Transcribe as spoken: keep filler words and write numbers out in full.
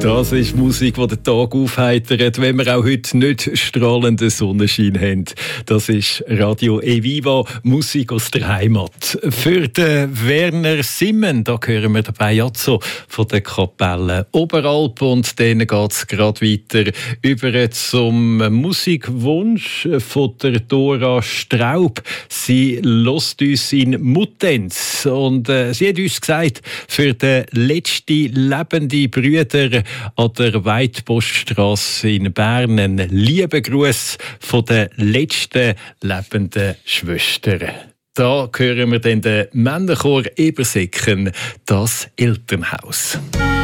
Das ist Musik, die den Tag aufheitert, wenn wir auch heute nicht strahlenden Sonnenschein haben. Das ist Radio Eviva, Musik aus der Heimat. Für den Werner Simmen, da hören wir dabei Jazzo von der Kapelle Oberalp. Und dann geht es gerade weiter über zum Musikwunsch von der Dora Straub. Sie hört uns in Muttenz und äh, sie hat uns gesagt, für den letzten lebenden Brüder an der Weidpoststrasse in Bern einen lieben Gruß von den letzten lebenden Schwestern. Da hören wir dann den Männerchor Ebersäcken, das Elternhaus.